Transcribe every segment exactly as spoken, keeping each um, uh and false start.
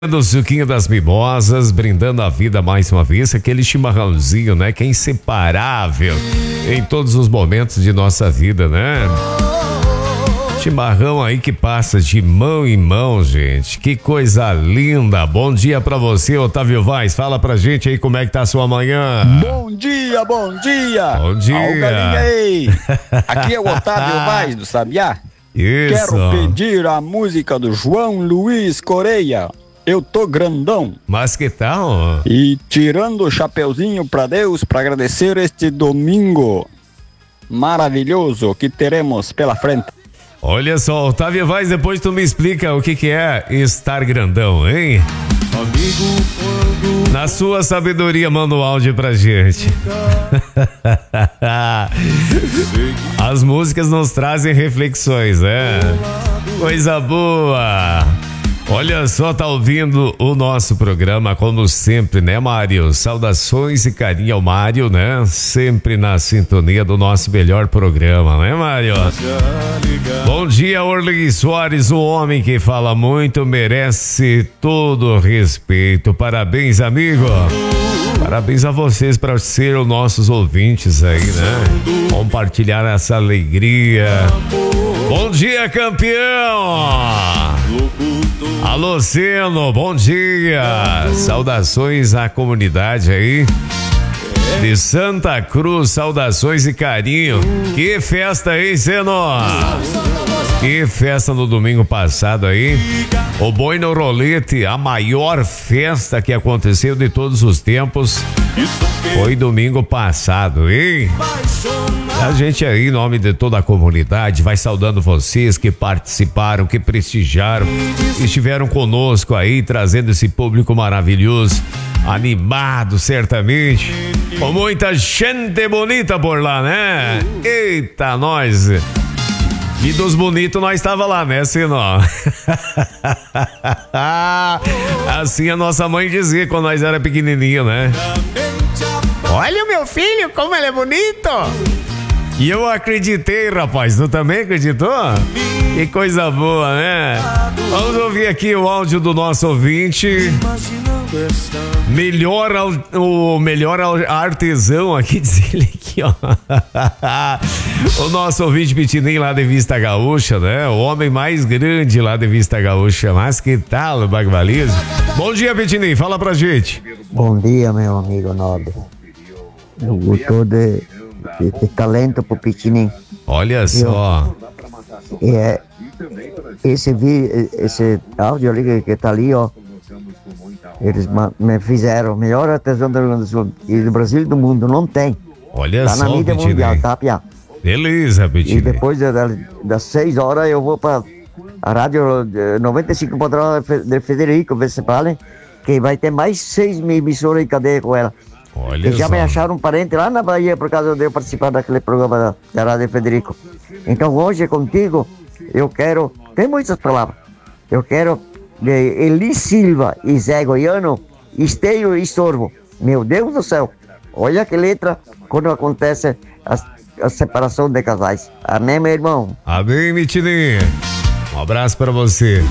Do suquinho das mimosas, brindando a vida mais uma vez, aquele chimarrãozinho, né? Que é inseparável em todos os momentos de nossa vida, né? Chimarrão aí que passa de mão em mão, gente. Que coisa linda. Bom dia pra você, Otávio Vaz. Fala pra gente aí como é que tá a sua manhã. Bom dia, bom dia. Bom dia. Ó, galinha aí. Aqui é o Otávio Vaz do Sabiá. Isso. Quero pedir a música do João Luiz Correia. Eu tô grandão. Mas que tal? E tirando o chapeuzinho pra Deus pra agradecer este domingo maravilhoso que teremos pela frente. Olha só, Otávio Vaz, depois tu me explica o que que é estar grandão, hein? Amigo, quando... Na sua sabedoria, manda um áudio pra gente. As músicas nos trazem reflexões, né? Coisa boa. Olha só, tá ouvindo o nosso programa, como sempre, né, Mário? Saudações e carinho ao Mário, né? Sempre na sintonia do nosso melhor programa, né, Mário? Bom dia, Orley Soares, o homem que fala muito, merece todo o respeito. Parabéns, amigo. Parabéns a vocês por ser os nossos ouvintes aí, né? Compartilhar essa alegria. Bom dia, campeão! Alô, Seno, bom dia! Saudações à comunidade aí de Santa Cruz, saudações e carinho. Que festa aí, Seno! Que festa no domingo passado aí. O Boi no Rolete, a maior festa que aconteceu de todos os tempos, foi domingo passado, hein? A gente aí, em nome de toda a comunidade, vai saudando vocês que participaram, que prestigiaram, que estiveram conosco aí, trazendo esse público maravilhoso, animado, certamente, com muita gente bonita por lá, né? Eita, nós! E dos bonitos nós estava lá, né, Sinó? Assim a nossa mãe dizia quando nós era pequenininho, né? Olha o meu filho, como ele é bonito! E eu acreditei, rapaz. Tu também acreditou? Que coisa boa, né? Vamos ouvir aqui o áudio do nosso ouvinte. Melhor, o melhor artesão aqui, diz ele aqui, ó. O nosso ouvinte Pitinim lá de Vista Gaúcha, né? O homem mais grande lá de Vista Gaúcha. Mas que tal, Bagbalizo? Bom dia, Pitinim. Fala pra gente. Bom dia, meu amigo nobre. Eu gostou de... De, de talento pro Pitinim. Olha só. E é, esse, vi, esse áudio ali que, que tá ali, ó. Eles me fizeram o melhor artesão do Rio Grande do Sul e do Brasil e do mundo. Não tem. Olha tá só, na mídia Pitinim. mundial, tá, Pia? Beleza, Pitinim. E depois da, das seis horas eu vou pra a rádio noventa e cinco ponto nove de Federico Vespale, que vai ter mais seis mil emissoras em cadeia com ela. Olha e já só. me acharam um parente lá na Bahia por causa de eu participar daquele programa da, da Rádio Federico. Então hoje contigo eu quero, tem muitas palavras, eu quero de Eli Silva e Zé Goiano, Esteio e Estorvo. Meu Deus do céu, olha que letra quando acontece a, a separação de casais. Amém, meu irmão? Amém, Mitinim. Um abraço pra você.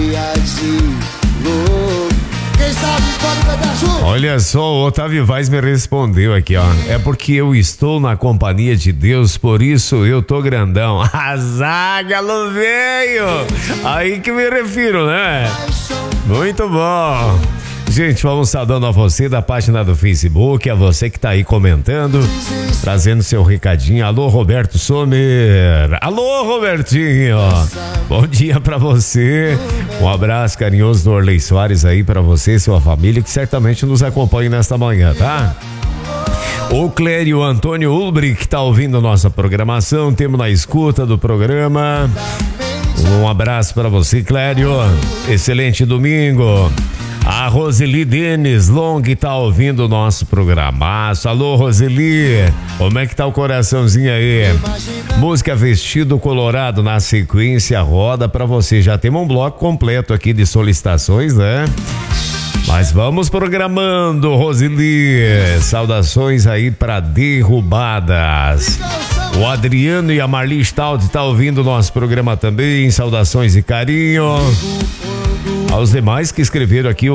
Olha só, o Otávio Vaz me respondeu aqui, ó. É porque eu estou na companhia de Deus, por isso eu tô grandão. A Zágalo veio! Aí que me refiro, né? Muito bom. Gente, vamos saudando a você da página do Facebook, a você que tá aí comentando, trazendo seu recadinho. Alô, Roberto Sommer. Alô, Robertinho. Bom dia pra você. Um abraço carinhoso do Orley Soares aí pra você e sua família, que certamente nos acompanha nesta manhã, tá? O Clério Antônio Ulbrich que tá ouvindo nossa programação, temos na escuta do programa. Um abraço pra você, Clério. Excelente domingo. A Roseli Denis Long tá ouvindo o nosso programaço. Alô, Roseli, como é que tá o coraçãozinho aí? Música Vestido Colorado na sequência roda pra você. Já temos um bloco completo aqui de solicitações, né? Mas vamos programando, Roseli. Saudações aí pra Derrubadas. O Adriano e a Marli Stout tá ouvindo o nosso programa também. Saudações e carinho. Aos demais que escreveram aqui,